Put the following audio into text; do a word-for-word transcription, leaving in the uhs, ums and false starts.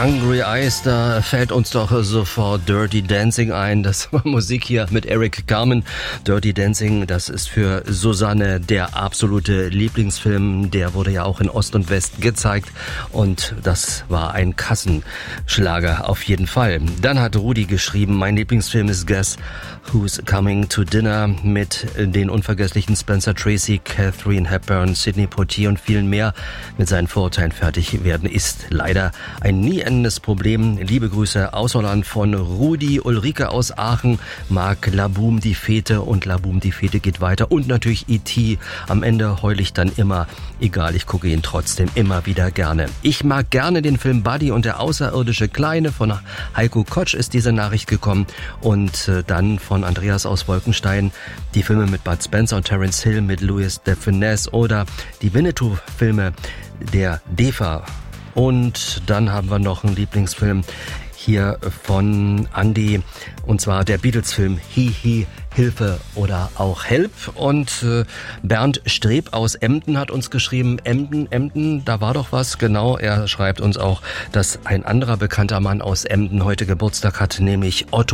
Hungry Eyes, da fällt uns doch sofort Dirty Dancing ein. Das war Musik hier mit Eric Carmen. Dirty Dancing, das ist für Susanne der absolute Lieblingsfilm. Der wurde ja auch in Ost und West gezeigt und das war ein Kassenschlager auf jeden Fall. Dann hat Rudi geschrieben, mein Lieblingsfilm ist Guess Who's Coming to Dinner mit den unvergesslichen Spencer Tracy, Catherine Hepburn, Sidney Poitier und vielen mehr. Mit seinen Vorurteilen fertig werden ist leider ein nie endendes Problem. Liebe Grüße aus Holland von Rudi. Ulrike aus Aachen mag Laboom die Fete und Laboom die Fete geht weiter. Und natürlich E T Am Ende heul ich dann immer. Egal, ich gucke ihn trotzdem immer wieder gerne. Ich mag gerne den Film Buddy und der außerirdische Kleine. Von Heiko Kotsch ist diese Nachricht gekommen. Und äh, dann von Andreas aus Wolkenstein die Filme mit Bud Spencer und Terence Hill, mit Louis de Funès oder die Winnetou-Filme der D E F A. Und dann haben wir noch einen Lieblingsfilm hier von Andy, und zwar der Beatles-Film Hi Hi, Hilfe oder auch Help. Und äh, Bernd Streb aus Emden hat uns geschrieben, Emden, Emden, da war doch was. Genau, er schreibt uns auch, dass ein anderer bekannter Mann aus Emden heute Geburtstag hat, nämlich Otto